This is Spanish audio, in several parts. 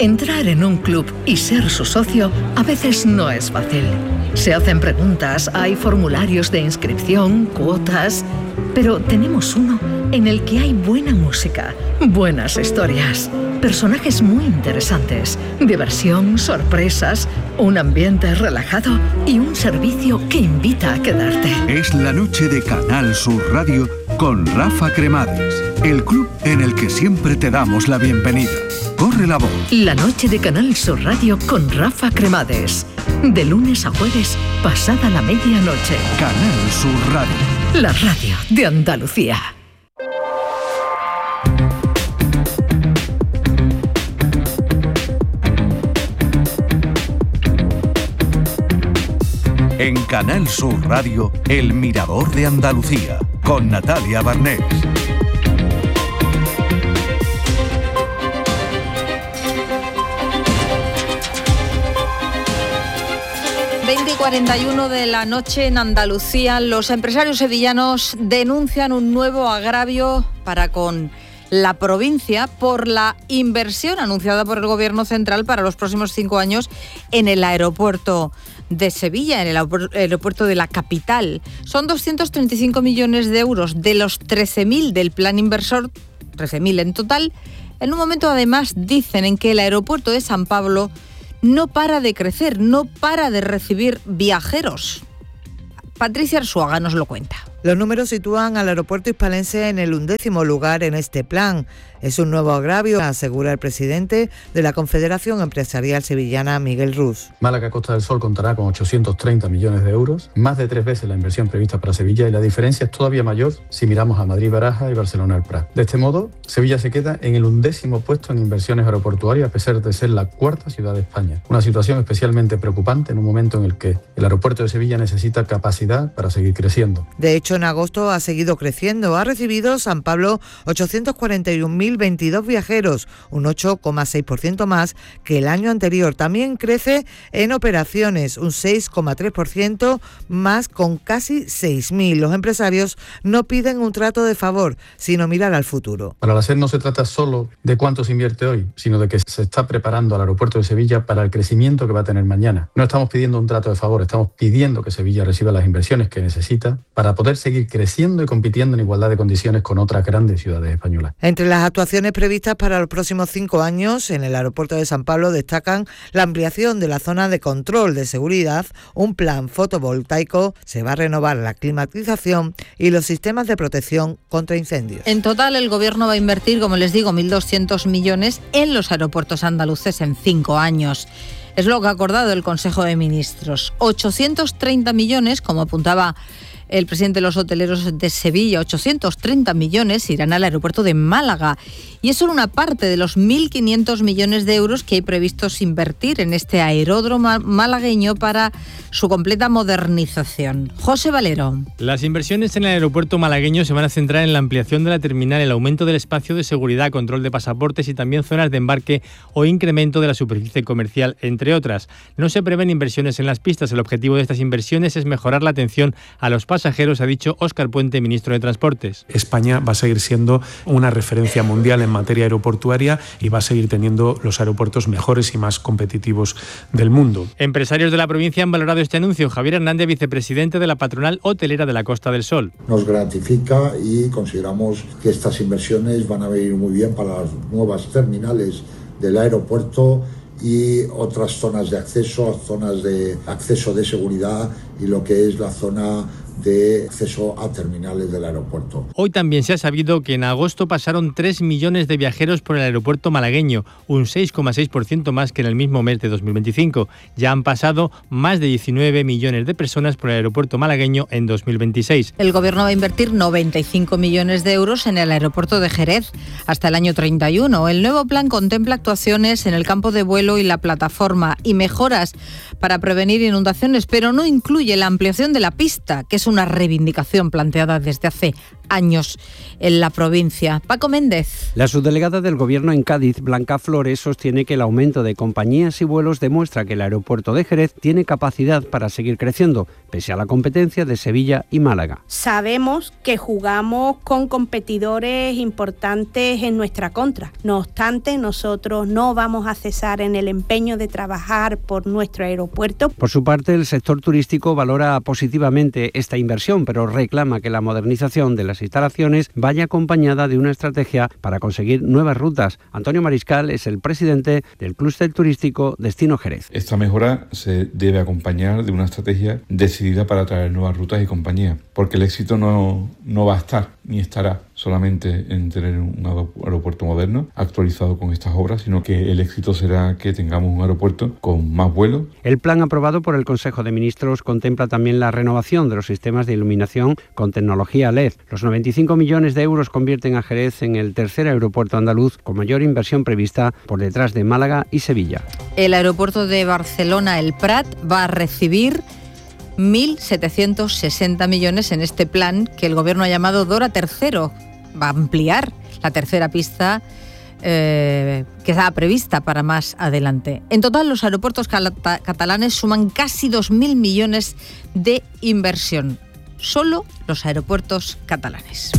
Entrar en un club y ser su socio a veces no es fácil. Se hacen preguntas, hay formularios de inscripción, cuotas, pero tenemos uno en el que hay buena música, buenas historias, personajes muy interesantes, diversión, sorpresas, un ambiente relajado y un servicio que invita a quedarte. Es la noche de Canal Sur Radio con Rafa Cremades, el club en el que siempre te damos la bienvenida. Corre la voz. La noche de Canal Sur Radio con Rafa Cremades. De lunes a jueves, pasada la medianoche. Canal Sur Radio. La radio de Andalucía. En Canal Sur Radio, El Mirador de Andalucía, con Natalia Barnés. 20:41 de la noche en Andalucía. Los empresarios sevillanos denuncian un nuevo agravio para con la provincia por la inversión anunciada por el Gobierno central para los próximos 5 años en el aeropuerto de Sevilla, en el aeropuerto de la capital. Son 235 millones de euros de los 13.000 del plan inversor, 13.000 en total, en un momento además dicen en que el aeropuerto de San Pablo no para de crecer, no para de recibir viajeros. Patricia Arzuaga nos lo cuenta. Los números sitúan al aeropuerto hispalense en el 11º lugar en este plan. Es un nuevo agravio, asegura el presidente de la Confederación Empresarial Sevillana, Miguel Ruz. Málaga Costa del Sol contará con 830 millones de euros, más de 3 veces la inversión prevista para Sevilla, y la diferencia es todavía mayor si miramos a Madrid, Baraja y Barcelona el Prat. De este modo, Sevilla se queda en el 11º puesto en inversiones aeroportuarias, a pesar de ser la 4ª ciudad de España. Una situación especialmente preocupante en un momento en el que el aeropuerto de Sevilla necesita capacidad para seguir creciendo. De hecho, en agosto ha seguido creciendo. Ha recibido San Pablo 841.022 viajeros, un 8,6% más que el año anterior. También crece en operaciones, un 6,3% más, con casi 6.000. Los empresarios no piden un trato de favor, sino mirar al futuro. Para la SER no se trata solo de cuánto se invierte hoy, sino de que se está preparando al aeropuerto de Sevilla para el crecimiento que va a tener mañana. No estamos pidiendo un trato de favor, estamos pidiendo que Sevilla reciba las inversiones que necesita para poder seguir creciendo y compitiendo en igualdad de condiciones con otras grandes ciudades españolas. Entre las actuaciones previstas para los próximos 5 años en el aeropuerto de San Pablo destacan la ampliación de la zona de control de seguridad, un plan fotovoltaico, se va a renovar la climatización y los sistemas de protección contra incendios. En total, el Gobierno va a invertir, como les digo, 1.200 millones en los aeropuertos andaluces en 5 años. Es lo que ha acordado el Consejo de Ministros. 830 millones, como apuntaba el presidente de los hoteleros de Sevilla, 830 millones irán al aeropuerto de Málaga. Y es solo una parte de los 1.500 millones de euros que hay previstos invertir en este aeródromo malagueño para su completa modernización. José Valero. Las inversiones en el aeropuerto malagueño se van a centrar en la ampliación de la terminal, el aumento del espacio de seguridad, control de pasaportes y también zonas de embarque o incremento de la superficie comercial, entre otras. No se prevén inversiones en las pistas. El objetivo de estas inversiones es mejorar la atención a los pasajeros, ha dicho Óscar Puente, ministro de Transportes. España va a seguir siendo una referencia mundial en materia aeroportuaria y va a seguir teniendo los aeropuertos mejores y más competitivos del mundo. Empresarios de la provincia han valorado este anuncio. Javier Hernández, vicepresidente de la patronal hotelera de la Costa del Sol. Nos gratifica y consideramos que estas inversiones van a venir muy bien para las nuevas terminales del aeropuerto y otras zonas de acceso de seguridad y lo que es la zona de acceso a terminales del aeropuerto. Hoy también se ha sabido que en agosto pasaron 3 millones de viajeros por el aeropuerto malagueño, un 6,6% más que en el mismo mes de 2025. Ya han pasado más de 19 millones de personas por el aeropuerto malagueño en 2026. El Gobierno va a invertir 95 millones de euros en el aeropuerto de Jerez hasta el año 31. El nuevo plan contempla actuaciones en el campo de vuelo y la plataforma y mejoras para prevenir inundaciones, pero no incluye la ampliación de la pista, que es una reivindicación planteada desde hace años en la provincia. Paco Méndez. La subdelegada del Gobierno en Cádiz, Blanca Flores, sostiene que el aumento de compañías y vuelos demuestra que el aeropuerto de Jerez tiene capacidad para seguir creciendo, pese a la competencia de Sevilla y Málaga. Sabemos que jugamos con competidores importantes en nuestra contra. No obstante, nosotros no vamos a cesar en el empeño de trabajar por nuestro aeropuerto. Por su parte, el sector turístico valora positivamente esta inversión, pero reclama que la modernización de las instalaciones vaya acompañada de una estrategia para conseguir nuevas rutas. Antonio Mariscal es el presidente del clúster turístico Destino Jerez. Esta mejora se debe acompañar de una estrategia decidida para atraer nuevas rutas y compañías, porque el éxito no va a estar ni estará solamente en tener un aeropuerto moderno actualizado con estas obras, sino que el éxito será que tengamos un aeropuerto con más vuelos. El plan aprobado por el Consejo de Ministros contempla también la renovación de los sistemas de iluminación con tecnología LED. Los 95 millones de euros convierten a Jerez en el tercer aeropuerto andaluz con mayor inversión prevista, por detrás de Málaga y Sevilla. El aeropuerto de Barcelona, el Prat, va a recibir 1.760 millones en este plan que el Gobierno ha llamado Dora III. Va a ampliar la tercera pista que estaba prevista para más adelante. En total, los aeropuertos catalanes suman casi 2.000 millones de inversión. Solo los aeropuertos catalanes.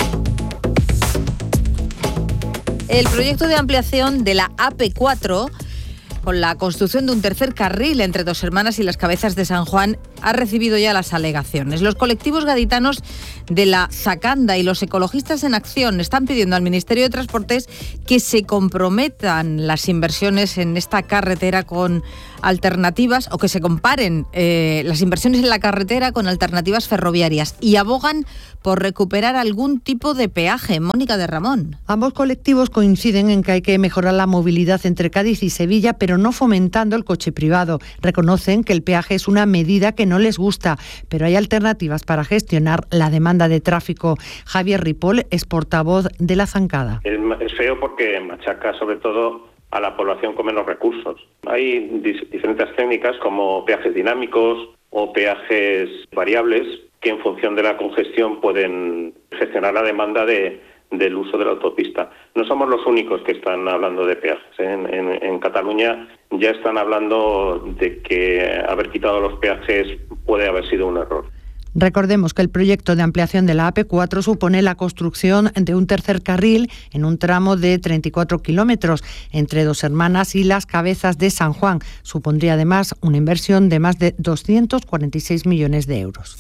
El proyecto de ampliación de la AP4, con la construcción de un tercer carril entre Dos Hermanas y Las Cabezas de San Juan, ha recibido ya las alegaciones. Los colectivos gaditanos de la Zacanda y los ecologistas en acción están pidiendo al Ministerio de Transportes que se comprometan las inversiones en esta carretera con alternativas, o que se comparen las inversiones en la carretera con alternativas ferroviarias, y abogan por recuperar algún tipo de peaje. Mónica de Ramón. Ambos colectivos coinciden en que hay que mejorar la movilidad entre Cádiz y Sevilla, pero no fomentando el coche privado. Reconocen que el peaje es una medida que no les gusta, pero hay alternativas para gestionar la demanda de tráfico. Javier Ripoll es portavoz de la Zancada. Es feo porque machaca sobre todo a la población con menos recursos. Hay diferentes técnicas como peajes dinámicos o peajes variables que en función de la congestión pueden gestionar la demanda del uso de la autopista. No somos los únicos que están hablando de peajes. En Cataluña ya están hablando de que haber quitado los peajes puede haber sido un error. Recordemos que el proyecto de ampliación de la AP4 supone la construcción de un tercer carril en un tramo de 34 kilómetros entre Dos Hermanas y Las Cabezas de San Juan. Supondría además una inversión de más de 246 millones de euros.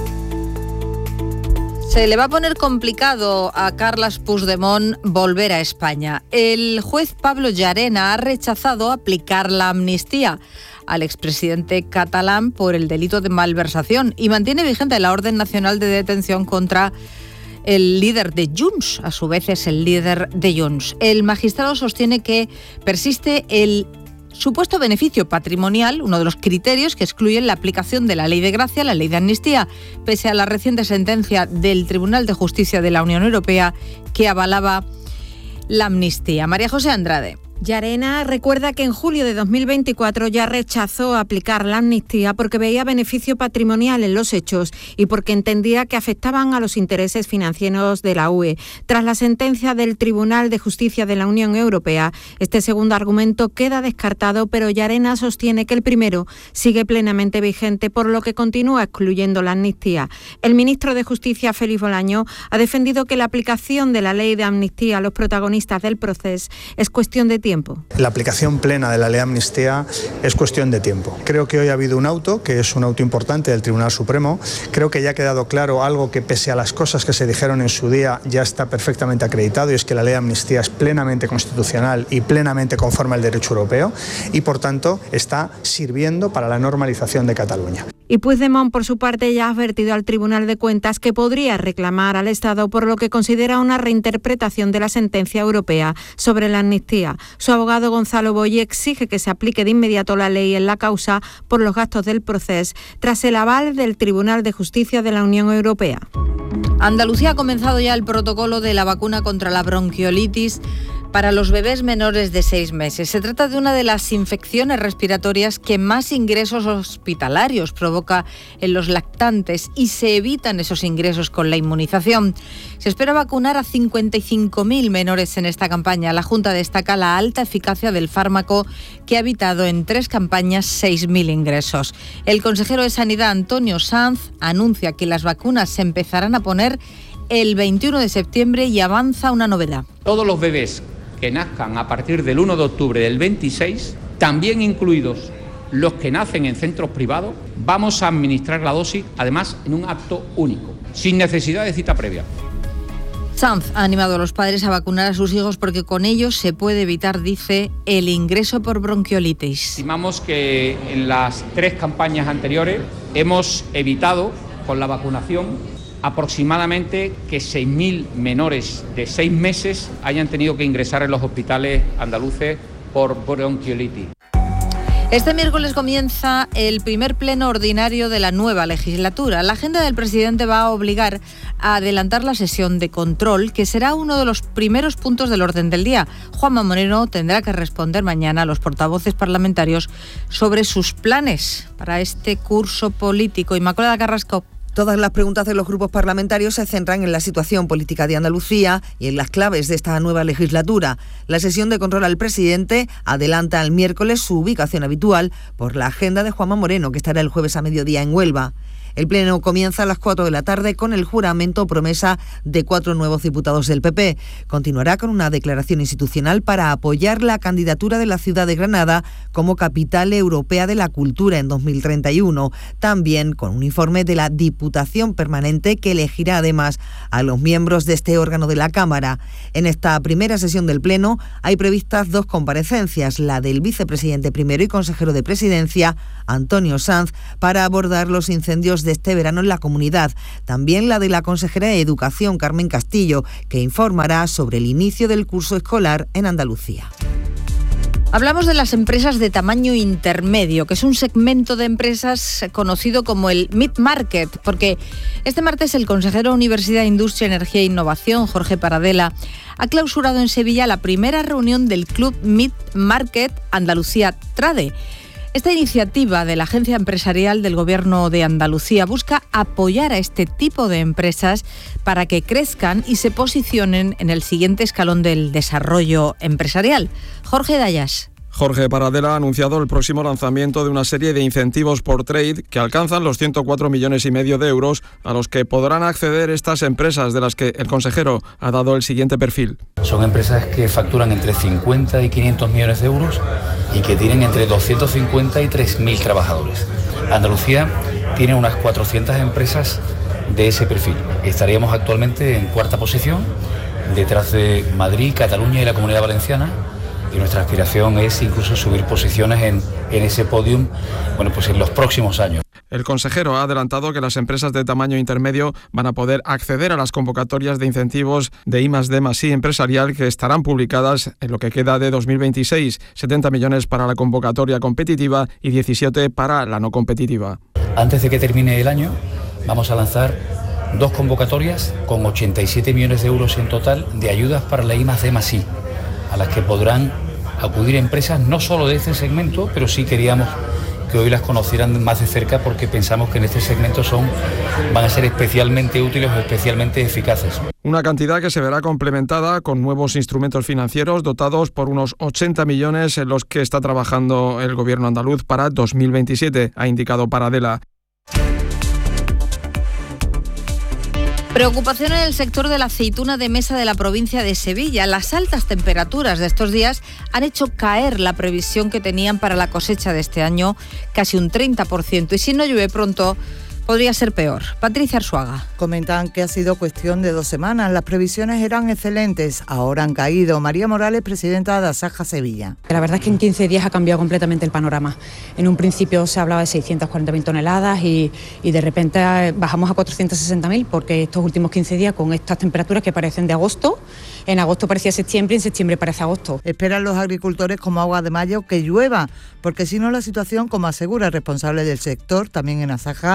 Se le va a poner complicado a Carles Puigdemont volver a España. El juez Pablo Llarena ha rechazado aplicar la amnistía al expresidente catalán por el delito de malversación y mantiene vigente la orden nacional de detención contra el líder de Junts, a su vez es el líder de Junts. El magistrado sostiene que persiste el supuesto beneficio patrimonial, uno de los criterios que excluyen la aplicación de la ley de gracia, la ley de amnistía, pese a la reciente sentencia del Tribunal de Justicia de la Unión Europea que avalaba la amnistía. María José Andrade. Llarena recuerda que en julio de 2024 ya rechazó aplicar la amnistía porque veía beneficio patrimonial en los hechos y porque entendía que afectaban a los intereses financieros de la UE. Tras la sentencia del Tribunal de Justicia de la Unión Europea, este segundo argumento queda descartado, pero Llarena sostiene que el primero sigue plenamente vigente, por lo que continúa excluyendo la amnistía. El ministro de Justicia, Félix Bolaño, ha defendido que la aplicación de la ley de amnistía a los protagonistas del proceso es cuestión de tiempo. La aplicación plena de la ley de amnistía es cuestión de tiempo. Creo que hoy ha habido un auto, que es un auto importante del Tribunal Supremo. Creo que ya ha quedado claro algo que, pese a las cosas que se dijeron en su día, ya está perfectamente acreditado, y es que la ley de amnistía es plenamente constitucional y plenamente conforme al derecho europeo y, por tanto, está sirviendo para la normalización de Cataluña. Y Puigdemont, por su parte, ya ha advertido al Tribunal de Cuentas que podría reclamar al Estado por lo que considera una reinterpretación de la sentencia europea sobre la amnistía. Su abogado Gonzalo Boye exige que se aplique de inmediato la ley en la causa por los gastos del proceso, tras el aval del Tribunal de Justicia de la Unión Europea. Andalucía ha comenzado ya el protocolo de la vacuna contra la bronquiolitis para los bebés menores de 6 meses. Se trata de una de las infecciones respiratorias que más ingresos hospitalarios provoca en los lactantes y se evitan esos ingresos con la inmunización. Se espera vacunar a 55.000 menores en esta campaña. La Junta destaca la alta eficacia del fármaco que ha evitado en 3 campañas 6.000 ingresos. El consejero de Sanidad, Antonio Sanz, anuncia que las vacunas se empezarán a poner el 21 de septiembre y avanza una novedad. Todos los bebés que nazcan a partir del 1 de octubre del 26, también incluidos los que nacen en centros privados, vamos a administrar la dosis, además, en un acto único, sin necesidad de cita previa. Sanz ha animado a los padres a vacunar a sus hijos porque con ellos se puede evitar, dice, el ingreso por bronquiolitis. Estimamos que en las 3 campañas anteriores hemos evitado, con la vacunación, aproximadamente que 6.000 menores de 6 meses hayan tenido que ingresar en los hospitales andaluces por bronquiolitis. Este miércoles comienza el primer pleno ordinario de la nueva legislatura. La agenda del presidente va a obligar a adelantar la sesión de control, que será uno de los primeros puntos del orden del día. Juanma Moreno tendrá que responder mañana a los portavoces parlamentarios sobre sus planes para este curso político. Inmaculada Carrasco. Todas las preguntas de los grupos parlamentarios se centran en la situación política de Andalucía y en las claves de esta nueva legislatura. La sesión de control al presidente adelanta al miércoles su ubicación habitual por la agenda de Juanma Moreno, que estará el jueves a mediodía en Huelva. El pleno comienza a las 4 de la tarde con el juramento promesa de 4 nuevos diputados del PP. Continuará con una declaración institucional para apoyar la candidatura de la ciudad de Granada como capital europea de la cultura en 2031. También con un informe de la Diputación Permanente que elegirá además a los miembros de este órgano de la Cámara. En esta primera sesión del pleno hay previstas 2 comparecencias, la del vicepresidente primero y consejero de Presidencia, Antonio Sanz, para abordar los incendios de este verano en la comunidad. También la de la consejera de Educación, Carmen Castillo, que informará sobre el inicio del curso escolar en Andalucía. Hablamos de las empresas de tamaño intermedio, que es un segmento de empresas conocido como el mid-market, porque este martes el consejero de Universidad, Industria, Energía e Innovación, Jorge Paradela, ha clausurado en Sevilla la primera reunión del Club Mid-Market Andalucía Trade. Esta iniciativa de la Agencia Empresarial del Gobierno de Andalucía busca apoyar a este tipo de empresas para que crezcan y se posicionen en el siguiente escalón del desarrollo empresarial. Jorge Dayas. Jorge Paradela ha anunciado el próximo lanzamiento de una serie de incentivos por trade que alcanzan los 104,5 millones de euros a los que podrán acceder estas empresas, de las que el consejero ha dado el siguiente perfil. Son empresas que facturan entre 50 y 500 millones de euros y que tienen entre 250 y 3.000 trabajadores. Andalucía tiene unas 400 empresas de ese perfil. Estaríamos actualmente en 4ª posición, detrás de Madrid, Cataluña y la Comunidad Valenciana. Y nuestra aspiración es incluso subir posiciones en ese podium, pues en los próximos años. El consejero ha adelantado que las empresas de tamaño intermedio van a poder acceder a las convocatorias de incentivos de I+D+I empresarial que estarán publicadas en lo que queda de 2026, 70 millones para la convocatoria competitiva y 17 para la no competitiva. Antes de que termine el año, vamos a lanzar 2 convocatorias con 87 millones de euros en total de ayudas para la I+D+I, a las que podrán acudir empresas no solo de este segmento, pero sí queríamos que hoy las conocieran más de cerca porque pensamos que en este segmento van a ser especialmente útiles o especialmente eficaces. Una cantidad que se verá complementada con nuevos instrumentos financieros dotados por unos 80 millones en los que está trabajando el gobierno andaluz para 2027, ha indicado Paradela. Preocupación en el sector de la aceituna de mesa de la provincia de Sevilla. Las altas temperaturas de estos días han hecho caer la previsión que tenían para la cosecha de este año, casi un 30%. Y si no llueve pronto, podría ser peor. Patricia Arzuaga. Comentan que ha sido cuestión de 2 semanas. Las previsiones eran excelentes, ahora han caído. María Morales, presidenta de Asaja Sevilla. La verdad es que en 15 días ha cambiado completamente el panorama. En un principio se hablaba de 640.000 toneladas y de repente bajamos a 460.000 porque estos últimos 15 días con estas temperaturas que parecen de agosto, en agosto parecía septiembre y en septiembre parece agosto. Esperan los agricultores como agua de mayo que llueva, porque si no la situación, como asegura el responsable del sector, también en Asaja, José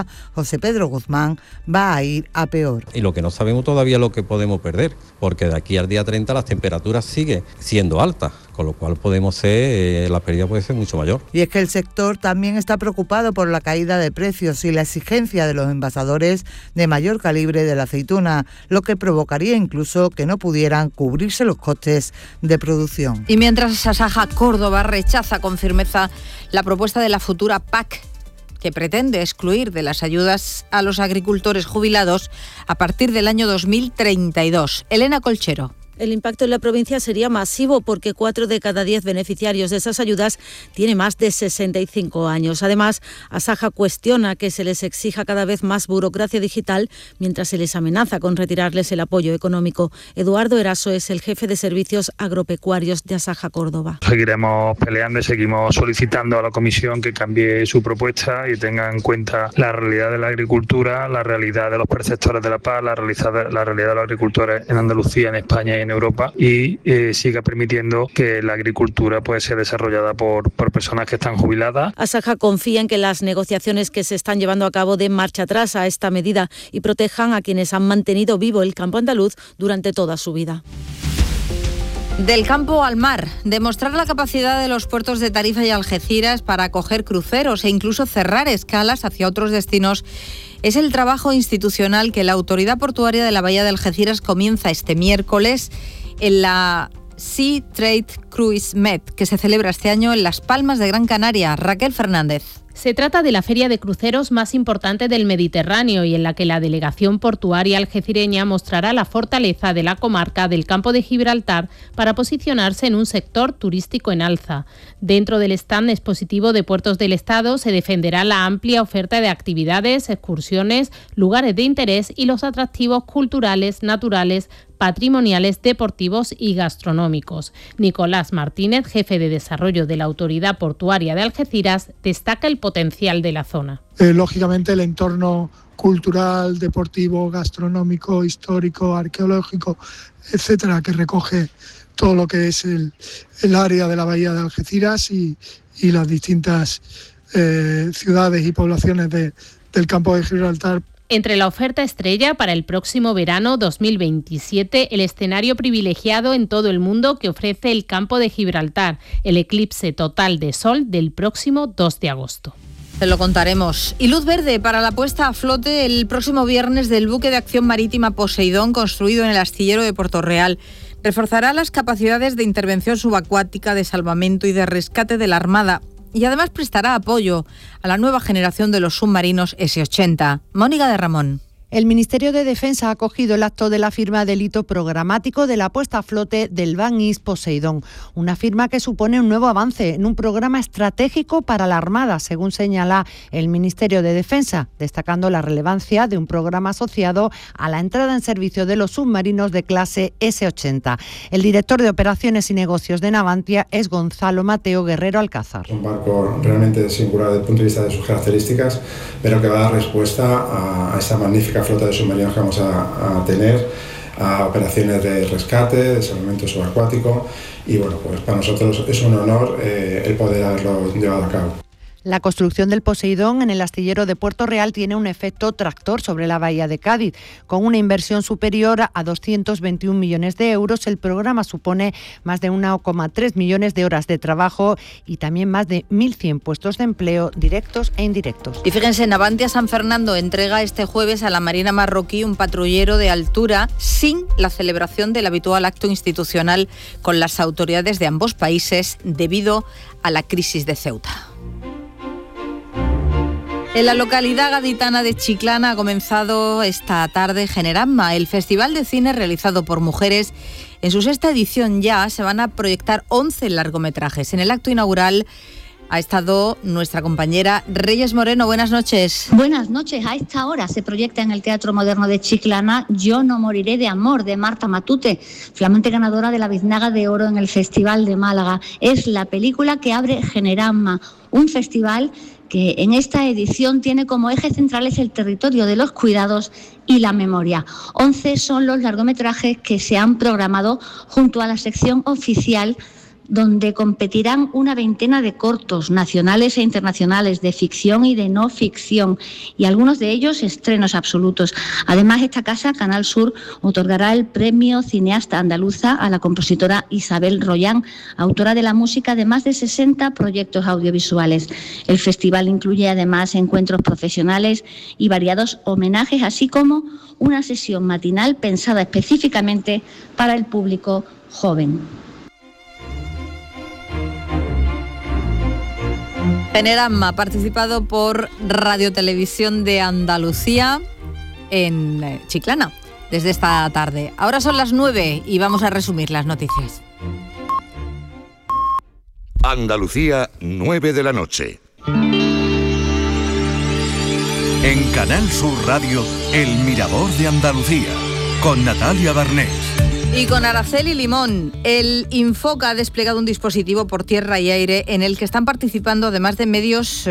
José Pedro Guzmán, va a ir a peor. Y lo que no sabemos todavía es lo que podemos perder, porque de aquí al día 30 las temperaturas siguen siendo altas, con lo cual la pérdida puede ser mucho mayor. Y es que el sector también está preocupado por la caída de precios y la exigencia de los envasadores de mayor calibre de la aceituna, lo que provocaría incluso que no pudieran cubrirse los costes de producción. Y mientras Asaja Córdoba rechaza con firmeza la propuesta de la futura PAC, que pretende excluir de las ayudas a los agricultores jubilados a partir del año 2032. Elena Colchero. El impacto en la provincia sería masivo porque 4 de cada 10 beneficiarios de esas ayudas tiene más de 65 años. Además, Asaja cuestiona que se les exija cada vez más burocracia digital mientras se les amenaza con retirarles el apoyo económico. Eduardo Eraso es el jefe de servicios agropecuarios de Asaja Córdoba. Seguiremos peleando y seguimos solicitando a la Comisión que cambie su propuesta y tenga en cuenta la realidad de la agricultura, la realidad de los perceptores de la PAC, la realidad de los agricultores en Andalucía, en España y en Europa, y siga permitiendo que la agricultura pueda ser desarrollada por personas que están jubiladas. Asaja confía en que las negociaciones que se están llevando a cabo den marcha atrás a esta medida y protejan a quienes han mantenido vivo el campo andaluz durante toda su vida. Del campo al mar, demostrar la capacidad de los puertos de Tarifa y Algeciras para acoger cruceros e incluso cerrar escalas hacia otros destinos es el trabajo institucional que la Autoridad Portuaria de la Bahía de Algeciras comienza este miércoles en la Sea Trade Cruise Med, que se celebra este año en Las Palmas de Gran Canaria. Raquel Fernández. Se trata de la feria de cruceros más importante del Mediterráneo y en la que la delegación portuaria algecireña mostrará la fortaleza de la comarca del Campo de Gibraltar para posicionarse en un sector turístico en alza. Dentro del stand expositivo de Puertos del Estado se defenderá la amplia oferta de actividades, excursiones, lugares de interés y los atractivos culturales, naturales, patrimoniales, deportivos y gastronómicos. Nicolás Martínez, jefe de desarrollo de la Autoridad Portuaria de Algeciras, destaca el potencial de la zona. Lógicamente el entorno cultural, deportivo, gastronómico, histórico, arqueológico, etcétera, que recoge todo lo que es el área de la Bahía de Algeciras y las distintas ciudades y poblaciones del Campo de Gibraltar. Entre la oferta estrella para el próximo verano 2027, el escenario privilegiado en todo el mundo que ofrece el Campo de Gibraltar, el eclipse total de sol del próximo 2 de agosto. Te lo contaremos. Y luz verde para la puesta a flote el próximo viernes del buque de acción marítima Poseidón, construido en el astillero de Puerto Real. Reforzará las capacidades de intervención subacuática, de salvamento y de rescate de la Armada. Y además prestará apoyo a la nueva generación de los submarinos S-80. Mónica de Ramón. El Ministerio de Defensa ha acogido el acto de la firma del hito programático de la puesta a flote del Van East Poseidón, una firma que supone un nuevo avance en un programa estratégico para la Armada, según señala el Ministerio de Defensa, destacando la relevancia de un programa asociado a la entrada en servicio de los submarinos de clase S-80. El director de Operaciones y Negocios de Navantia es Gonzalo Mateo Guerrero Alcázar. Es un barco realmente singular desde el punto de vista de sus características, pero que va a dar respuesta a esta magnífica flota de submarinos que vamos a tener, a operaciones de rescate, de salvamento subacuático, y bueno, pues para nosotros es un honor el poder haberlo llevado a cabo. La construcción del Poseidón en el astillero de Puerto Real tiene un efecto tractor sobre la bahía de Cádiz. Con una inversión superior a 221 millones de euros, el programa supone más de 1,3 millones de horas de trabajo y también más de 1.100 puestos de empleo directos e indirectos. Y fíjense, Navantia San Fernando entrega este jueves a la Marina marroquí un patrullero de altura sin la celebración del habitual acto institucional con las autoridades de ambos países debido a la crisis de Ceuta. En la localidad gaditana de Chiclana ha comenzado esta tarde Generamma, el festival de cine realizado por mujeres. En su 6ª edición ya se van a proyectar 11 largometrajes. En el acto inaugural ha estado nuestra compañera Reyes Moreno. Buenas noches. Buenas noches. A esta hora se proyecta en el Teatro Moderno de Chiclana Yo no moriré de amor, de Marta Matute, flamante ganadora de la Biznaga de Oro en el Festival de Málaga. Es la película que abre Generamma, un festival que en esta edición tiene como ejes centrales el territorio de los cuidados y la memoria. 11 son los largometrajes que se han programado junto a la sección oficial donde competirán una veintena de cortos nacionales e internacionales de ficción y de no ficción, y algunos de ellos estrenos absolutos. Además, esta casa, Canal Sur, otorgará el premio Cineasta Andaluza a la compositora Isabel Royán, autora de la música de más de 60 proyectos audiovisuales. El festival incluye además encuentros profesionales y variados homenajes, así como una sesión matinal pensada específicamente para el público joven. Generama ha participado por Radio Televisión de Andalucía en Chiclana desde esta tarde. Ahora son las 9 y vamos a resumir las noticias. Andalucía, 9 de la noche. En Canal Sur Radio, El Mirador de Andalucía, con Natalia Barnés. Y con Araceli Limón, el Infoca ha desplegado un dispositivo por tierra y aire en el que están participando, además de medios,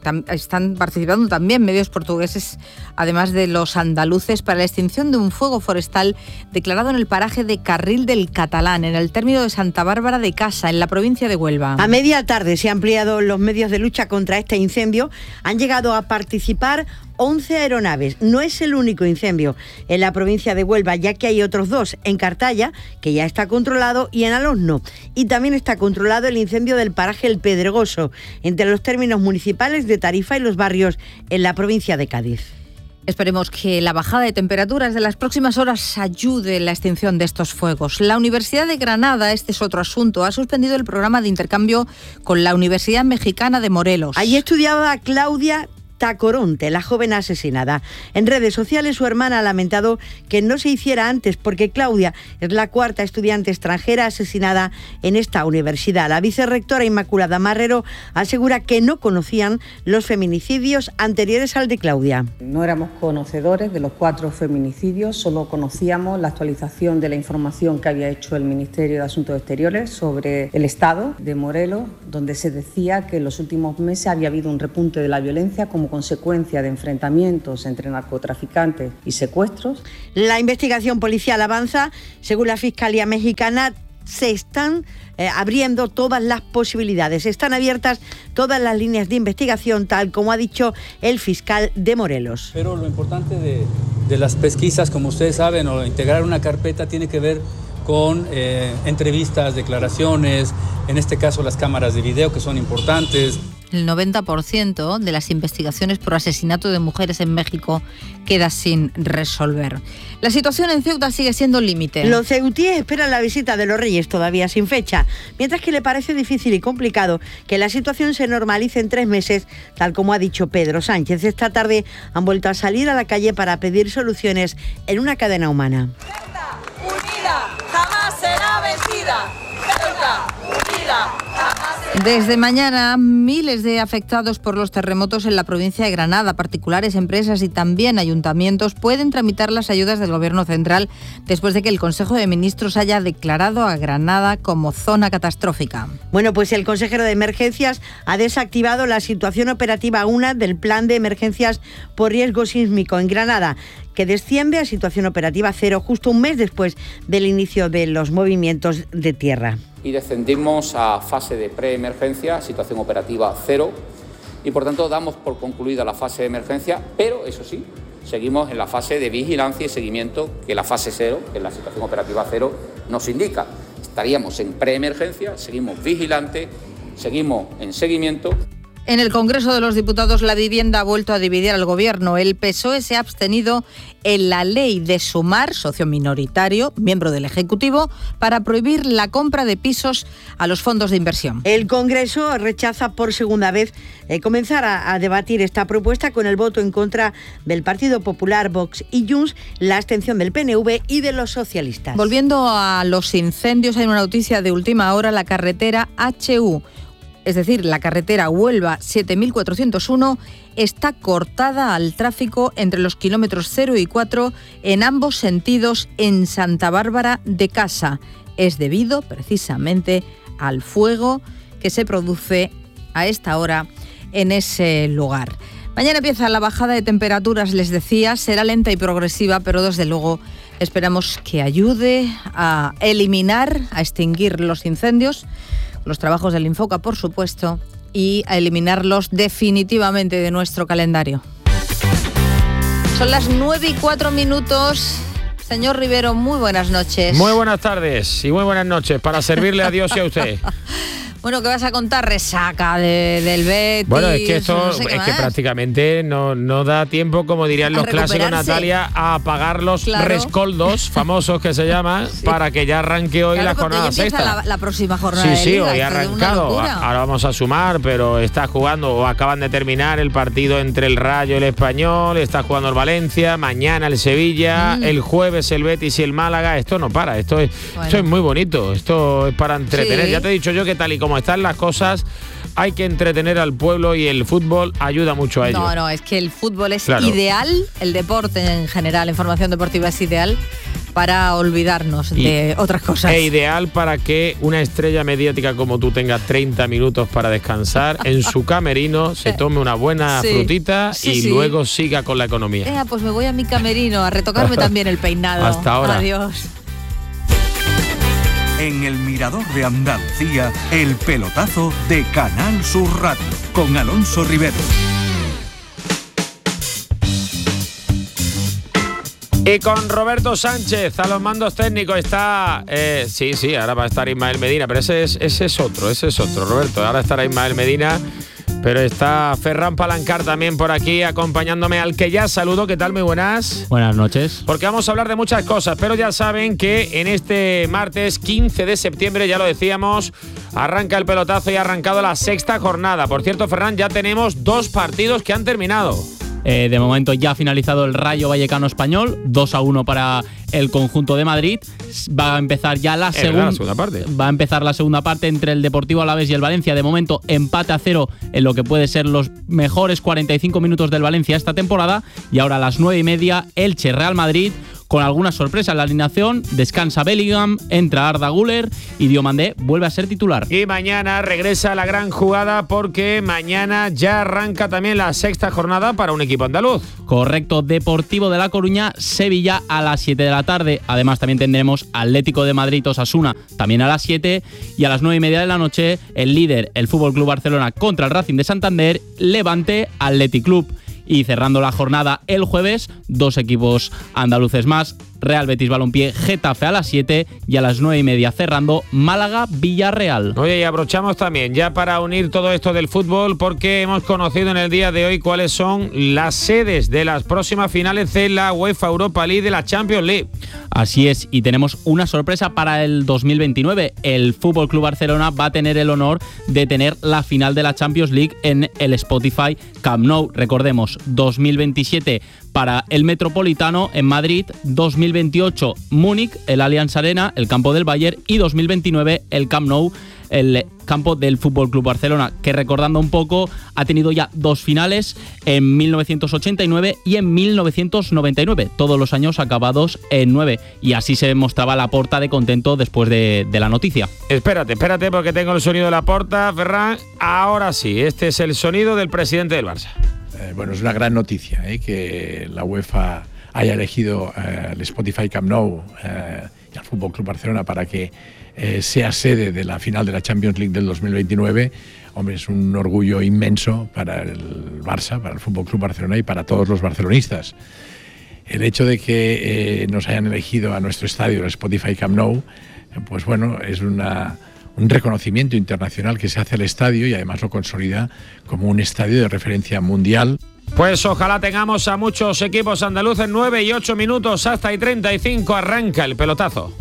están participando también medios portugueses, además de los andaluces, para la extinción de un fuego forestal declarado en el paraje de Carril del Catalán, en el término de Santa Bárbara de Casa, en la provincia de Huelva. A media tarde se han ampliado los medios de lucha contra este incendio. Han llegado a participar 11 aeronaves. No es el único incendio en la provincia de Huelva, ya que hay otros dos, en Cartaya, que ya está controlado, y en Alosno. Y también está controlado el incendio del paraje El Pedregoso, entre los términos municipales de Tarifa y Los Barrios, en la provincia de Cádiz. Esperemos que la bajada de temperaturas de las próximas horas ayude en la extinción de estos fuegos. La Universidad de Granada, este es otro asunto, ha suspendido el programa de intercambio con la Universidad Mexicana de Morelos. Allí estudiaba Claudia Tacoronte, la joven asesinada. En redes sociales su hermana ha lamentado que no se hiciera antes, porque Claudia es la cuarta estudiante extranjera asesinada en esta universidad. La vicerrectora Inmaculada Marrero asegura que no conocían los feminicidios anteriores al de Claudia. No éramos conocedores de los 4 feminicidios, solo conocíamos la actualización de la información que había hecho el Ministerio de Asuntos Exteriores sobre el estado de Morelos, donde se decía que en los últimos meses había habido un repunte de la violencia como consecuencia de enfrentamientos entre narcotraficantes y secuestros. La investigación policial avanza. Según la Fiscalía Mexicana, se están abriendo todas las posibilidades. Están abiertas todas las líneas de investigación, tal como ha dicho el fiscal de Morelos. Pero lo importante de las pesquisas, como ustedes saben, o integrar una carpeta, tiene que ver con entrevistas, declaraciones, en este caso las cámaras de video, que son importantes. El 90% de las investigaciones por asesinato de mujeres en México queda sin resolver. La situación en Ceuta sigue siendo límite. Los ceutíes esperan la visita de los Reyes, todavía sin fecha, mientras que le parece difícil y complicado que la situación se normalice en 3 meses, tal como ha dicho Pedro Sánchez. Esta tarde han vuelto a salir a la calle para pedir soluciones en una cadena humana. Ceuta unida jamás será vencida. Ceuta unida jamás será. Desde mañana, miles de afectados por los terremotos en la provincia de Granada, particulares, empresas y también ayuntamientos, pueden tramitar las ayudas del Gobierno central después de que el Consejo de Ministros haya declarado a Granada como zona catastrófica. Bueno, pues el consejero de Emergencias ha desactivado la situación operativa 1 del Plan de Emergencias por Riesgo Sísmico en Granada, que desciende a situación operativa 0 justo un mes después del inicio de los movimientos de tierra. Y descendimos a fase de preemergencia, situación operativa 0, y por tanto damos por concluida la fase de emergencia, pero eso sí, seguimos en la fase de vigilancia y seguimiento que la fase 0, que es la situación operativa 0, nos indica. Estaríamos en preemergencia, seguimos vigilantes, seguimos en seguimiento. En el Congreso de los Diputados, la vivienda ha vuelto a dividir al Gobierno. El PSOE se ha abstenido en la ley de Sumar, socio minoritario, miembro del Ejecutivo, para prohibir la compra de pisos a los fondos de inversión. El Congreso rechaza por segunda vez comenzar a debatir esta propuesta, con el voto en contra del Partido Popular, Vox y Junts, la abstención del PNV y de los socialistas. Volviendo a los incendios, hay una noticia de última hora. La carretera HU, es decir, la carretera Huelva 7401, está cortada al tráfico entre los kilómetros 0 y 4 en ambos sentidos en Santa Bárbara de Casa. Es debido precisamente al fuego que se produce a esta hora en ese lugar. Mañana empieza la bajada de temperaturas, les decía, será lenta y progresiva, pero desde luego Esperamos que ayude a eliminar, a extinguir los incendios, los trabajos del Infoca, por supuesto, y a eliminarlos definitivamente de nuestro calendario. Son las 9:04. Señor Rivero, muy buenas noches. Muy buenas tardes y muy buenas noches para servirle a Dios y a usted. Bueno, ¿qué vas a contar? Resaca del Betis. Bueno, es que esto no sé es que prácticamente no da tiempo, como dirían los clásicos, Natalia, a apagar los rescoldos famosos que se llaman para que ya arranque hoy la jornada sexta. La próxima jornada. Sí, hoy ha arrancado. Ahora vamos a sumar, pero está jugando o acaban de terminar el partido entre el Rayo y el Español, está jugando el Valencia, mañana el Sevilla, el jueves el Betis y el Málaga. Esto no para, esto es muy bonito, esto es para entretener. Sí. Ya te he dicho yo que tal y como están las cosas, hay que entretener al pueblo y el fútbol ayuda mucho a ello. No, es que el fútbol es ideal, el deporte en general, la información deportiva es ideal para olvidarnos de otras cosas. Es ideal para que una estrella mediática como tú tenga 30 minutos para descansar en su camerino, se tome una buena frutita y luego siga con la economía. Pues me voy a mi camerino a retocarme también el peinado. Hasta ahora. Adiós. En el Mirador de Andalucía, el pelotazo de Canal Sur Radio, con Alonso Rivero. Y con Roberto Sánchez a los mandos técnicos está... sí, ahora va a estar Ismael Medina, pero ese es otro, Roberto. Ahora estará Ismael Medina, pero está Ferran Palancar también por aquí acompañándome, al que ya saludo. ¿Qué tal? Muy buenas. Buenas noches. Porque vamos a hablar de muchas cosas, pero ya saben que en este martes 15 de septiembre, ya lo decíamos, arranca el pelotazo y ha arrancado la sexta jornada. Por cierto, Ferran, ya tenemos 2 partidos que han terminado. De momento ya ha finalizado el Rayo Vallecano Español, 2-1 para el conjunto de Madrid. Va a empezar ya la segunda parte. Va a empezar la segunda parte entre el Deportivo Alavés y el Valencia. De momento empate a 0 en lo que puede ser los mejores 45 minutos del Valencia esta temporada. Y ahora a las 9:30, Elche Real Madrid. Con alguna sorpresa en la alineación, descansa Bellingham, entra Arda Güler y Diomandé vuelve a ser titular. Y mañana regresa la gran jugada, porque mañana ya arranca también la sexta jornada para un equipo andaluz. Correcto, Deportivo de La Coruña, Sevilla a las 7 de la tarde. Además también tendremos Atlético de Madrid, Osasuna también a las 7. Y a las 9:30 de la noche, el líder, el FC Barcelona contra el Racing de Santander, Levante Athletic Club. Y cerrando la jornada el jueves, 2 equipos andaluces más, Real Betis Balompié, Getafe a las 7 y a las 9:30 cerrando Málaga Villarreal. Oye, y abrochamos también ya para unir todo esto del fútbol, porque hemos conocido en el día de hoy cuáles son las sedes de las próximas finales de la UEFA Europa League, de la Champions League. Así es, y tenemos una sorpresa para el 2029. El FC Barcelona va a tener el honor de tener la final de la Champions League en el Spotify Camp Nou. Recordemos, 2027 para el Metropolitano en Madrid, 2028 Múnich, el Allianz Arena, el campo del Bayern, y 2029 el Camp Nou, el campo del FC Barcelona, que, recordando un poco, ha tenido ya 2 finales en 1989 y en 1999, todos los años acabados en 9, y así se mostraba Laporta de contento después de la noticia. Espérate, porque tengo el sonido de Laporta, Ferran. Ahora sí, este es el sonido del presidente del Barça. Bueno, es una gran noticia que la UEFA haya elegido el Spotify Camp Nou y al FC Barcelona para que sea sede de la final de la Champions League del 2029. Hombre, es un orgullo inmenso para el Barça, para el FC Barcelona y para todos los barcelonistas. El hecho de que nos hayan elegido a nuestro estadio, el Spotify Camp Nou, pues bueno, es un reconocimiento internacional que se hace al estadio y además lo consolida como un estadio de referencia mundial. Pues ojalá tengamos a muchos equipos andaluces. 9 y 8 minutos, hasta y 35 arranca el pelotazo.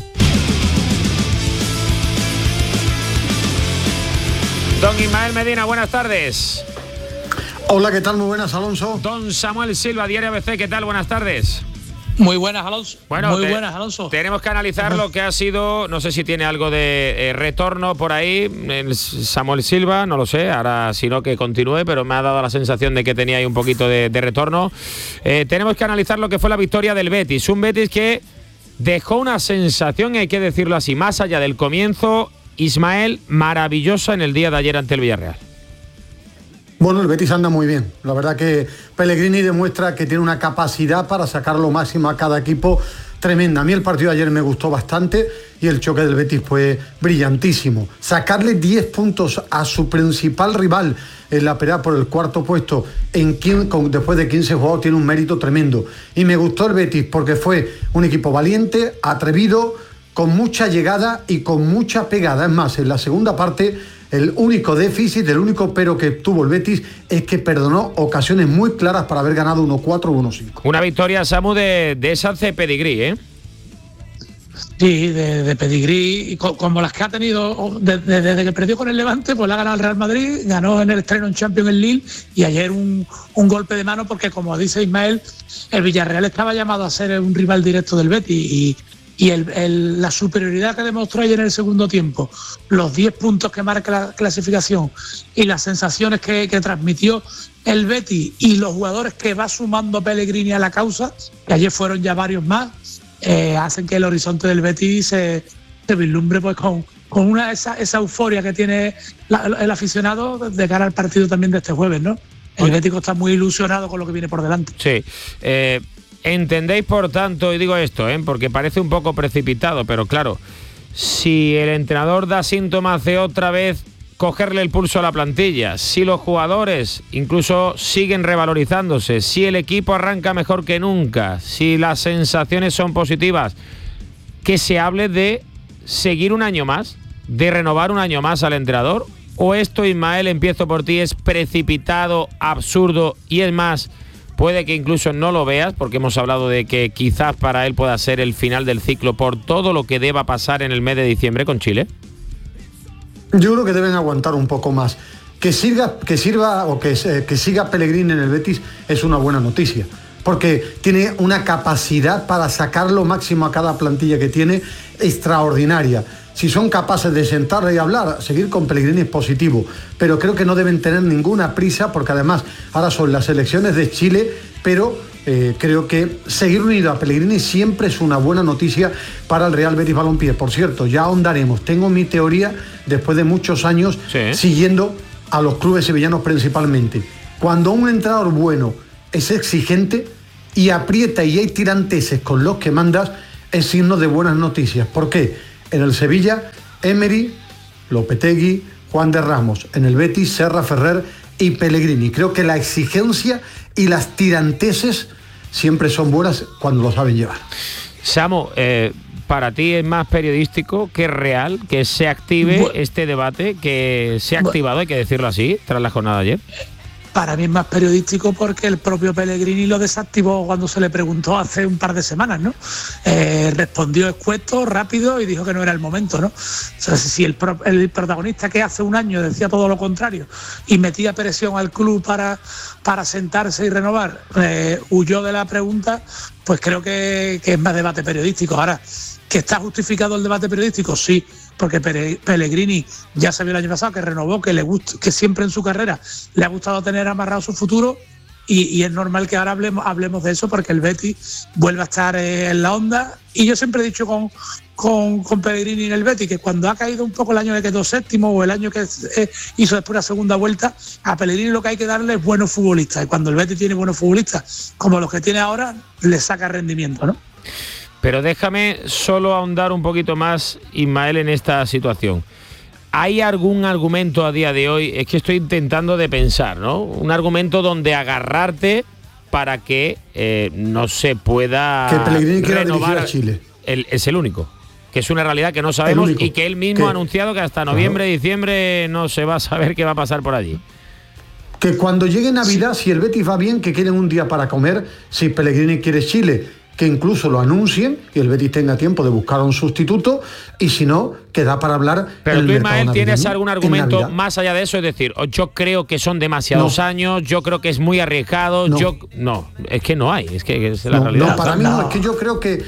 Don Ismael Medina, buenas tardes. Hola, ¿qué tal? Muy buenas, Alonso. Don Samuel Silva, Diario ABC, ¿qué tal? Buenas tardes. Muy buenas, Alonso. Bueno, muy buenas, Alonso. Tenemos que analizar lo que ha sido, no sé si tiene algo de retorno por ahí, Samuel Silva, no lo sé, ahora si no que continúe, pero me ha dado la sensación de que tenía ahí un poquito de retorno. Tenemos que analizar lo que fue la victoria del Betis, un Betis que dejó una sensación, hay que decirlo así, más allá del comienzo, Ismael, maravillosa en el día de ayer ante el Villarreal. Bueno, el Betis anda muy bien. La verdad que Pellegrini demuestra que tiene una capacidad para sacar lo máximo a cada equipo tremenda. A mí el partido de ayer me gustó bastante y el choque del Betis fue brillantísimo. Sacarle 10 puntos a su principal rival en la pelea por el cuarto puesto después de 15 juegos tiene un mérito tremendo. Y me gustó el Betis porque fue un equipo valiente, atrevido, con mucha llegada y con mucha pegada. Es más, en la segunda parte, el único déficit, el único pero que tuvo el Betis es que perdonó ocasiones muy claras para haber ganado 1-4 o 1-5. Una victoria, Samu, de esas de pedigrí, ¿eh? Sí, de pedigrí, como las que ha tenido desde que perdió con el Levante, pues la ha ganado el Real Madrid, ganó en el estreno en Champions en Lille y ayer un golpe de mano porque, como dice Ismael, el Villarreal estaba llamado a ser un rival directo del Betis y la superioridad que demostró ayer en el segundo tiempo, los 10 puntos que marca la clasificación y las sensaciones que transmitió el Betis y los jugadores que va sumando Pellegrini a la causa, que ayer fueron ya varios más, hacen que el horizonte del Betis se vislumbre pues con esa euforia que tiene el aficionado de cara al partido también de este jueves, ¿no? El Betis está muy ilusionado con lo que viene por delante. Sí. Entendéis, por tanto, y digo esto, porque parece un poco precipitado, pero claro, si el entrenador da síntomas de otra vez cogerle el pulso a la plantilla, si los jugadores incluso siguen revalorizándose, si el equipo arranca mejor que nunca, si las sensaciones son positivas, que se hable de seguir un año más, de renovar un año más al entrenador, o esto, Ismael, empiezo por ti, es precipitado, absurdo y es más, puede que incluso no lo veas, porque hemos hablado de que quizás para él pueda ser el final del ciclo por todo lo que deba pasar en el mes de diciembre con Chile. Yo creo que deben aguantar un poco más. Que siga Pellegrini en el Betis es una buena noticia, porque tiene una capacidad para sacar lo máximo a cada plantilla que tiene extraordinaria. Si son capaces de sentarle y hablar, seguir con Pellegrini es positivo, pero creo que no deben tener ninguna prisa, porque además ahora son las elecciones de Chile, pero creo que seguir unido a Pellegrini siempre es una buena noticia para el Real Betis Balompié. Por cierto, ya ahondaremos. Tengo mi teoría después de muchos años siguiendo a los clubes sevillanos principalmente. Cuando un entrenador bueno es exigente y aprieta y hay tiranteses con los que mandas, es signo de buenas noticias. ¿Por qué? En el Sevilla, Emery, Lopetegui, Juan de Ramos. En el Betis, Serra, Ferrer y Pellegrini. Creo que la exigencia y las tiranteses siempre son buenas cuando lo saben llevar. Samu, para ti es más periodístico que real que se active este debate, que se ha activado, hay que decirlo así, tras la jornada de ayer. Para mí es más periodístico porque el propio Pellegrini lo desactivó cuando se le preguntó hace un par de semanas, ¿no? Respondió escueto, rápido y dijo que no era el momento, ¿no? O sea, si el protagonista que hace un año decía todo lo contrario y metía presión al club para sentarse y renovar, huyó de la pregunta, pues creo que es más debate periodístico. Ahora, ¿que está justificado el debate periodístico? Sí, porque Pellegrini ya se vio el año pasado que renovó, que siempre en su carrera le ha gustado tener amarrado su futuro y es normal que ahora hablemos de eso porque el Betis vuelve a estar en la onda. Y yo siempre he dicho con Pellegrini en el Betis que cuando ha caído un poco el año que quedó séptimo o el año que hizo después la segunda vuelta, a Pellegrini lo que hay que darle es buenos futbolistas, y cuando el Betis tiene buenos futbolistas como los que tiene ahora, le saca rendimiento, ¿no? Pero déjame solo ahondar un poquito más, Ismael, en esta situación. ¿Hay algún argumento a día de hoy? Es que estoy intentando de pensar, ¿no? Un argumento donde agarrarte para que no se pueda que Pellegrini quiera renovar dirigir a Chile. Es el único. Que es una realidad que no sabemos y que él mismo ha anunciado que hasta noviembre, diciembre no se va a saber qué va a pasar por allí. Que cuando llegue Navidad, si el Betis va bien, que quieren un día para comer, si Pellegrini quiere Chile, que incluso lo anuncien y el Betis tenga tiempo de buscar a un sustituto, y si no, que da para hablar. Pero tú, Ismael, ¿tienes algún argumento más allá de eso? Es decir, yo creo que son demasiados años, yo creo que es muy arriesgado, es que no hay, es que es la realidad. No, para mí no, es que yo creo que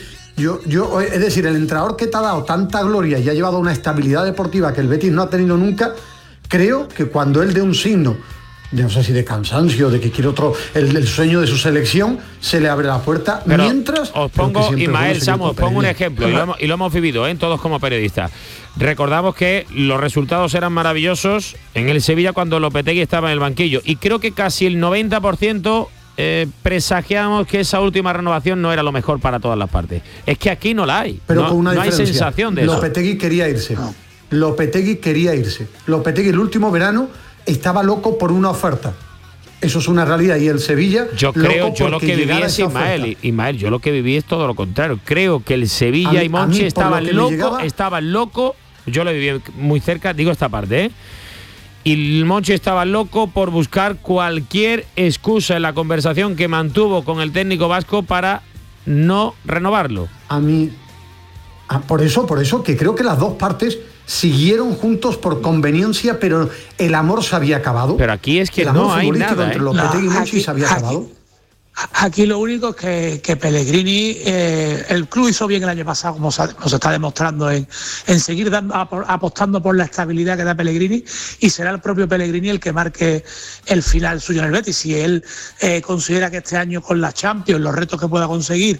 es decir, el entrenador que te ha dado tanta gloria y ha llevado una estabilidad deportiva que el Betis no ha tenido nunca, creo que cuando él dé un signo, no sé si de cansancio, de que quiere otro, el sueño de su selección, se le abre la puerta. Pero mientras os pongo, Ismael, Samu, os pongo un ejemplo, y lo hemos vivido, todos como periodistas. Recordamos que los resultados eran maravillosos en el Sevilla cuando Lopetegui estaba en el banquillo, y creo que casi el 90% presagiamos que esa última renovación no era lo mejor para todas las partes. Es que aquí no la hay. Pero no, con una no hay diferencia. sensación de eso. Lopetegui quería irse. Lopetegui el último verano estaba loco por una oferta. Eso es una realidad. Y el Sevilla, yo lo que viví es Ismael, yo lo que viví es todo lo contrario. Creo que el Sevilla y Monchi estaban locos. Yo lo viví muy cerca, digo esta parte, y el Monchi estaba loco por buscar cualquier excusa en la conversación que mantuvo con el técnico vasco para no renovarlo. Por eso que creo que las dos partes siguieron juntos por conveniencia, pero el amor se había acabado. Pero aquí es que no hay nada. Entre Lopetegui y Monchi se había acabado. Aquí lo único es que Pellegrini, el club hizo bien el año pasado, como se está demostrando, en seguir apostando por la estabilidad que da Pellegrini, y será el propio Pellegrini el que marque el final suyo en el Betis. Si él considera que este año con la Champions, los retos que pueda conseguir,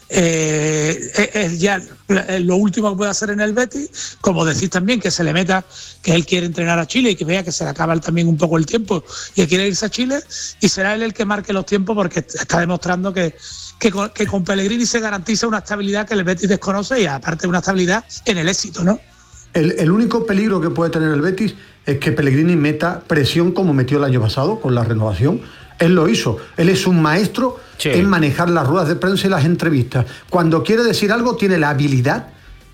es ya lo último que puede hacer en el Betis, como decís también, que se le meta que él quiere entrenar a Chile y que vea que se le acaba también un poco el tiempo y que quiere irse a Chile, y será él el que marque los tiempos, porque está demostrando que con Pellegrini se garantiza una estabilidad que el Betis desconoce, y aparte una estabilidad en el éxito, ¿no? El único peligro que puede tener el Betis es que Pellegrini meta presión como metió el año pasado con la renovación. Él lo hizo. Él es un maestro en manejar las ruedas de prensa y las entrevistas. Cuando quiere decir algo, tiene la habilidad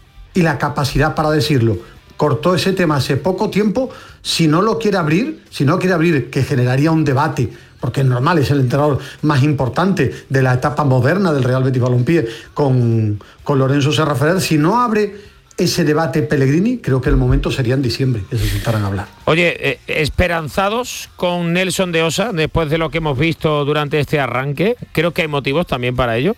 y la capacidad para decirlo. Cortó ese tema hace poco tiempo. Si no quiere abrir, que generaría un debate, porque es normal, es el entrenador más importante de la etapa moderna del Real Betis Balompié con Lorenzo Serra Ferrer. Si no abre ese debate Pellegrini, creo que el momento sería en diciembre que se sentaran a hablar. Oye, esperanzados con Nelson de Osa después de lo que hemos visto durante este arranque. Creo que hay motivos también para ello.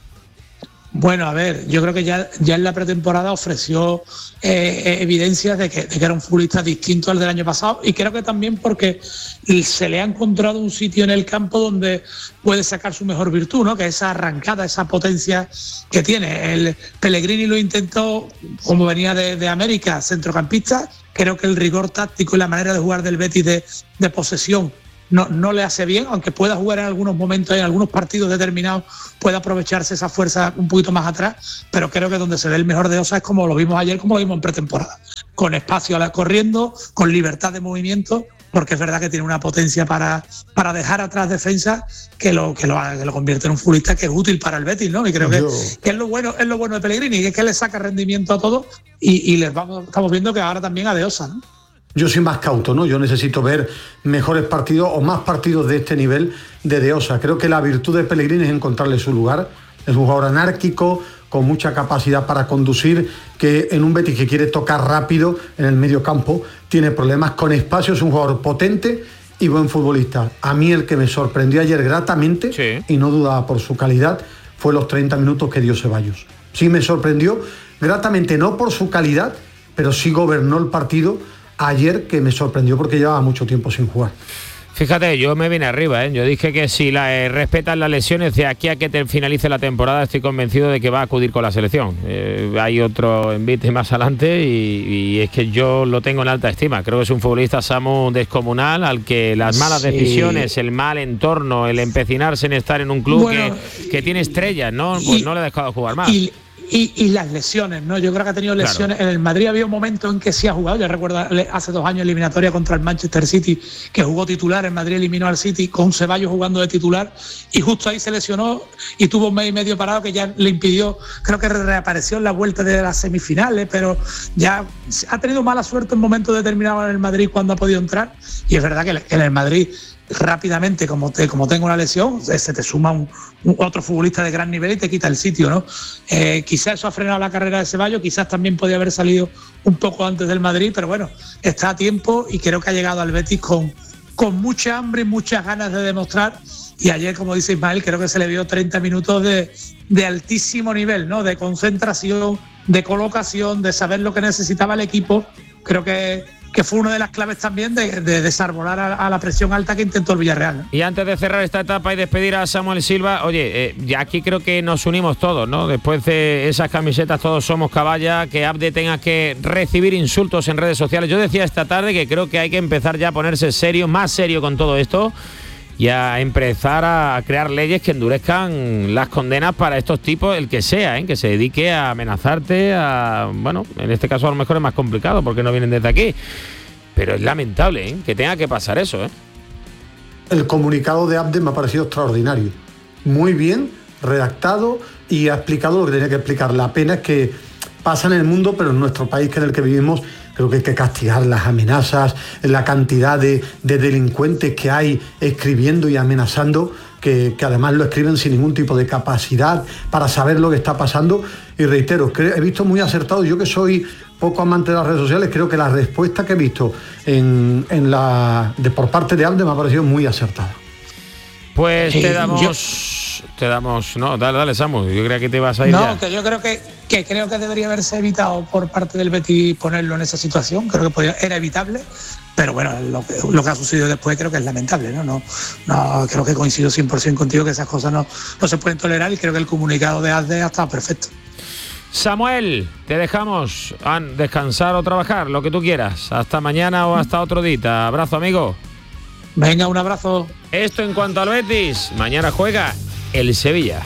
Bueno, a ver, yo creo que ya en la pretemporada ofreció evidencias de que era un futbolista distinto al del año pasado, y creo que también porque se le ha encontrado un sitio en el campo donde puede sacar su mejor virtud, ¿no? Que esa arrancada, esa potencia que tiene. El Pellegrini lo intentó, como venía de América, centrocampista. Creo que el rigor táctico y la manera de jugar del Betis de posesión no le hace bien, aunque pueda jugar en algunos momentos, en algunos partidos determinados, puede aprovecharse esa fuerza un poquito más atrás, pero creo que donde se ve el mejor de Osa es como lo vimos ayer, como lo vimos en pretemporada, con espacio corriendo, con libertad de movimiento, porque es verdad que tiene una potencia para dejar atrás defensa que lo convierte en un futbolista que es útil para el Betis, ¿no? Y creo que es lo bueno de Pellegrini, que es que le saca rendimiento a todo, y estamos viendo que ahora también a De Osa, ¿no? Yo soy más cauto, ¿no? Yo necesito ver mejores partidos o más partidos de este nivel de Osa. Creo que la virtud de Pellegrini es encontrarle su lugar. Es un jugador anárquico, con mucha capacidad para conducir, que en un Betis que quiere tocar rápido en el medio campo, tiene problemas con espacio, es un jugador potente y buen futbolista. A mí el que me sorprendió ayer gratamente, y no dudaba por su calidad, fue los 30 minutos que dio Ceballos. Sí me sorprendió gratamente, no por su calidad, pero sí gobernó el partido ayer, que me sorprendió porque llevaba mucho tiempo sin jugar. Fíjate, yo me vine arriba, ¿eh? Yo dije que si respetan las lesiones de aquí a que finalice la temporada, estoy convencido de que va a acudir con la selección. Hay otro envite más adelante y es que yo lo tengo en alta estima. Creo que es un futbolista, Samu, descomunal, al que las malas decisiones, el mal entorno, el empecinarse en estar en un club que tiene estrellas, ¿no? Pues no le ha dejado jugar más. Y las lesiones, ¿no? Yo creo que ha tenido lesiones. Claro. En el Madrid había un momento en que sí ha jugado. Yo recuerdo hace 2 años eliminatoria contra el Manchester City, que jugó titular. El Madrid eliminó al City con Ceballos jugando de titular, y justo ahí se lesionó y tuvo un mes y medio parado que ya le impidió. Creo que reapareció en la vuelta de las semifinales, pero ya ha tenido mala suerte en momentos determinados en el Madrid cuando ha podido entrar. Y es verdad que en el Madrid, rápidamente, como tenga una lesión, se te suma otro futbolista de gran nivel y te quita el sitio, ¿no? Quizás eso ha frenado la carrera de Ceballos, quizás también podía haber salido un poco antes del Madrid, pero bueno, está a tiempo y creo que ha llegado al Betis con mucha hambre y muchas ganas de demostrar. Y ayer, como dice Ismael, creo que se le vio 30 minutos de altísimo nivel, ¿no? De concentración, de colocación, de saber lo que necesitaba el equipo. Creo que fue una de las claves también de desarbolar a la presión alta que intentó el Villarreal, ¿no? Y antes de cerrar esta etapa y despedir a Samuel Silva, oye, ya aquí creo que nos unimos todos, ¿no? Después de esas camisetas Todos Somos Caballa, que Abde tenga que recibir insultos en redes sociales. Yo decía esta tarde que creo que hay que empezar ya a ponerse serio, más serio con todo esto, y a empezar a crear leyes que endurezcan las condenas para estos tipos, el que sea, que se dedique a amenazarte, bueno, en este caso a lo mejor es más complicado porque no vienen desde aquí, pero es lamentable que tenga que pasar eso. El comunicado de Abde me ha parecido extraordinario, muy bien redactado y ha explicado lo que tenía que explicar. La pena es que pasa en el mundo, pero en nuestro país, que en el que vivimos, creo que hay que castigar las amenazas, la cantidad de delincuentes que hay escribiendo y amenazando, que además lo escriben sin ningún tipo de capacidad para saber lo que está pasando. Y reitero, he visto muy acertado, yo que soy poco amante de las redes sociales, creo que la respuesta que he visto por parte de Abde me ha parecido muy acertada. Pues te damos, no, dale Samu, yo creía que te ibas a ir. No, ya. que yo creo que debería haberse evitado por parte del Betis ponerlo en esa situación, creo que era evitable, pero bueno, lo que ha sucedido después creo que es lamentable, ¿no? No, creo que coincido 100% contigo que esas cosas no se pueden tolerar, y creo que el comunicado de ASDE ha estado perfecto. Samuel, te dejamos descansar o trabajar, lo que tú quieras, hasta mañana o hasta otro día. Abrazo, amigo. Venga, un abrazo. Esto en cuanto al Betis. Mañana juega el Sevilla.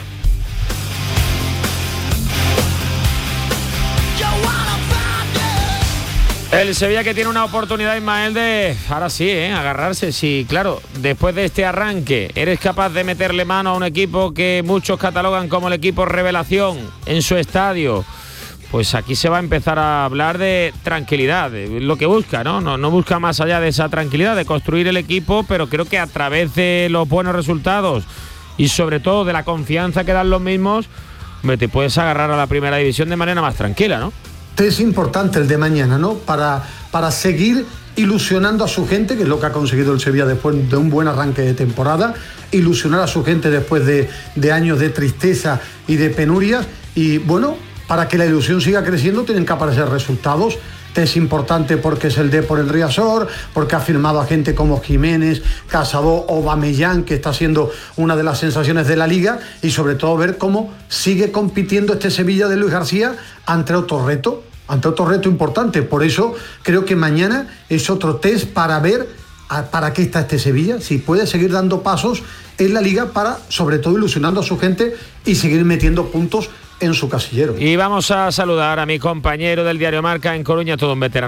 El Sevilla que tiene una oportunidad, Ismael, de ahora sí, agarrarse. Sí, claro, después de este arranque eres capaz de meterle mano a un equipo que muchos catalogan como el equipo revelación en su estadio. Pues aquí se va a empezar a hablar de tranquilidad, de lo que busca, ¿no? No busca más allá de esa tranquilidad, de construir el equipo, pero creo que a través de los buenos resultados y sobre todo de la confianza que dan los mismos, te puedes agarrar a la primera división de manera más tranquila, ¿no? Es importante el de mañana, ¿no? Para seguir ilusionando a su gente, que es lo que ha conseguido el Sevilla después de un buen arranque de temporada, ilusionar a su gente después de años de tristeza y de penurias, y bueno, para que la ilusión siga creciendo tienen que aparecer resultados. Es importante porque es el Depor el Riazor, porque ha firmado a gente como Jiménez, Casado, Aubameyang, que está siendo una de las sensaciones de la Liga, y sobre todo ver cómo sigue compitiendo este Sevilla de Luis García ante otro reto importante. Por eso creo que mañana es otro test para ver para qué está este Sevilla, si puede seguir dando pasos en la Liga para, sobre todo, ilusionando a su gente y seguir metiendo puntos en su casillero. Y vamos a saludar a mi compañero del diario Marca en Coruña, todo un veterano